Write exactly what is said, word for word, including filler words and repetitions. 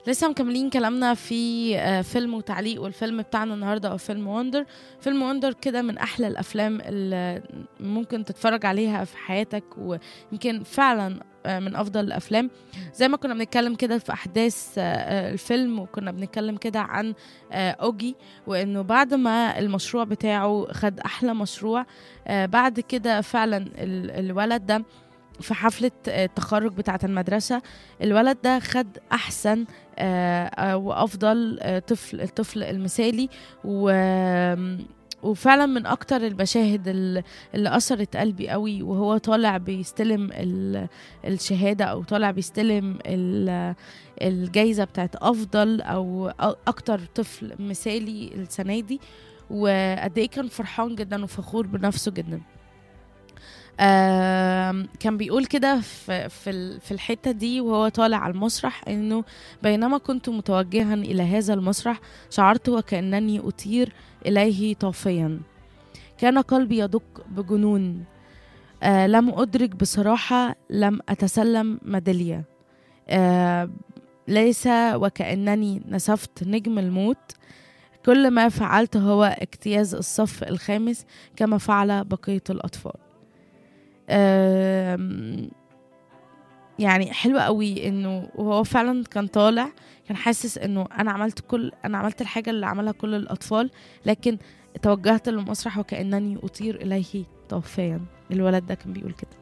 لسه مكملين كلامنا في آه، فيلم وتعليق، والفيلم بتاعنا النهارده هو فيلم وندر. فيلم وندر كده من احلى الافلام اللي ممكن تتفرج عليها في حياتك، ويمكن فعلا آه، من افضل الافلام. زي ما كنا بنتكلم كده في احداث آه، آه، الفيلم، وكنا بنتكلم كده عن آه، اوجي، وانه بعد ما المشروع بتاعه خد احلى مشروع، آه، بعد كده فعلا ال- الولد ده في حفلة آه، التخرج بتاعة المدرسة، الولد ده خد أحسن آه، آه، وأفضل آه، طفل، الطفل المثالي. و وفعلا من أكتر المشاهد ال- اللي أثرت قلبي قوي، وهو طالع بيستلم ال- الشهادة، أو طالع بيستلم ال- الجايزة بتاعت أفضل أو أ- أكتر طفل مثالي السنة دي. وقد إيه كان فرحان جدا وفخور بنفسه جدا. آم، كان بيقول كده في في ال- في الحتة دي وهو طالع على المسرح، انه بينما كنت متوجها الى هذا المسرح شعرت وكأنني أطير اليه طافيا. كان قلبي يدق بجنون. آه لم أدرك بصراحة، لم أتسلم ميدالية. آه ليس وكأنني نسفت نجم الموت. كل ما فعلت هو اجتياز الصف الخامس كما فعل بقية الأطفال. آم، يعني حلوة قوي انه وهو فعلا كان طالع، كان حاسس انه انا عملت كل انا عملت الحاجة اللي عملها كل الاطفال، لكن توجهت للمسرح وكأنني اطير اليه طوفيا. الولد ده كان بيقول كده.